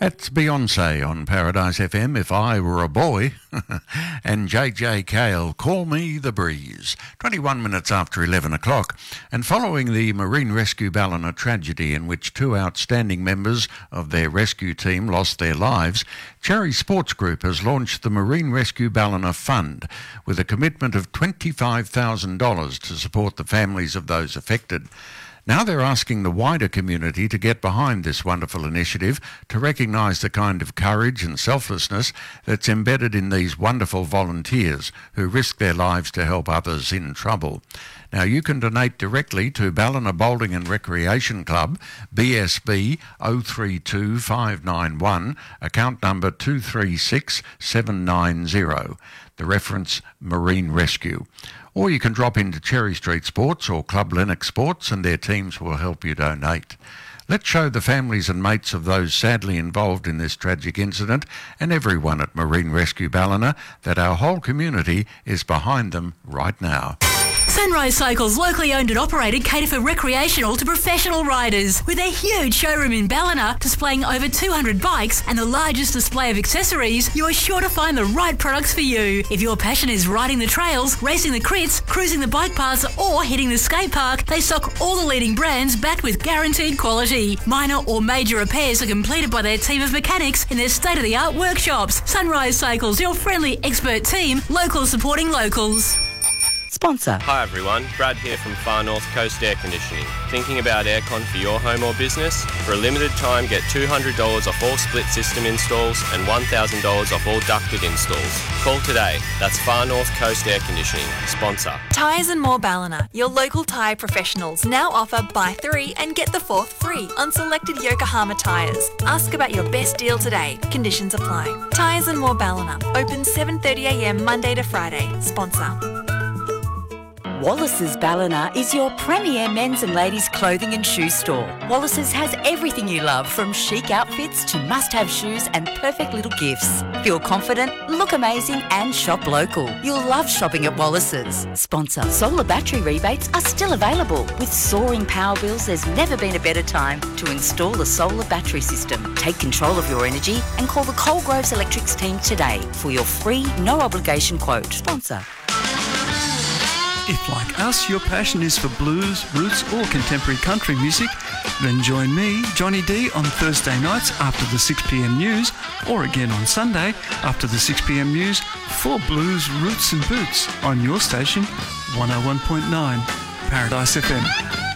That's Beyonce on Paradise FM, If I Were a Boy, and JJ Cale, Call Me the Breeze. 21 minutes after 11 o'clock. And following the Marine Rescue Ballina tragedy in which two outstanding members of their rescue team lost their lives, Cherry Sports Group has launched the Marine Rescue Ballina Fund with a commitment of $25,000 to support the families of those affected. Now they're asking the wider community to get behind this wonderful initiative to recognise the kind of courage and selflessness that's embedded in these wonderful volunteers who risk their lives to help others in trouble. Now you can donate directly to Ballina Bowling and Recreation Club, BSB 032591, account number 236790, the reference Marine Rescue. Or you can drop into Cherry Street Sports or Club Lennox Sports and their teams will help you donate. Let's show the families and mates of those sadly involved in this tragic incident and everyone at Marine Rescue Ballina that our whole community is behind them right now. Sunrise Cycles, locally owned and operated, cater for recreational to professional riders. With a huge showroom in Ballina displaying over 200 bikes and the largest display of accessories, you are sure to find the right products for you. If your passion is riding the trails, racing the crits, cruising the bike paths or hitting the skate park, they stock all the leading brands backed with guaranteed quality. Minor or major repairs are completed by their team of mechanics in their state-of-the-art workshops. Sunrise Cycles, your friendly expert team, locals supporting locals. Sponsor. Hi everyone, Brad here from Far North Coast Air Conditioning. Thinking about aircon for your home or business? For a limited time, get $200 off all split system installs and $1,000 off all ducted installs. Call today. That's Far North Coast Air Conditioning. Sponsor. Tyres and More Ballina, your local tyre professionals, now offer buy 3 and get the 4th free on selected Yokohama tyres. Ask about your best deal today. Conditions apply. Tyres and More Ballina, open 7:30am Monday to Friday. Sponsor. Wallace's Ballina is your premier men's and ladies' clothing and shoe store. Wallace's has everything you love, from chic outfits to must-have shoes and perfect little gifts. Feel confident, look amazing and shop local. You'll love shopping at Wallace's. Sponsor. Solar battery rebates are still available. With soaring power bills, there's never been a better time to install a solar battery system. Take control of your energy and call the Coalgroves Electrics team today for your free, no-obligation quote. Sponsor. If, like us, your passion is for blues, roots or contemporary country music, then join me, Johnny D, on Thursday nights after the 6pm news, or again on Sunday after the 6pm news for Blues, Roots and Boots on your station 101.9 Paradise FM.